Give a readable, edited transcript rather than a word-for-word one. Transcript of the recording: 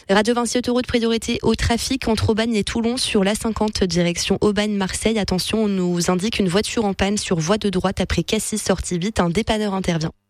Radio Vinci Autoroute, priorité au trafic entre Aubagne et Toulon sur l'A50 direction Aubagne-Marseille. Attention, on nous indique une voiture en panne sur voie de droite après Cassis sortie vite. Un dépanneur intervient.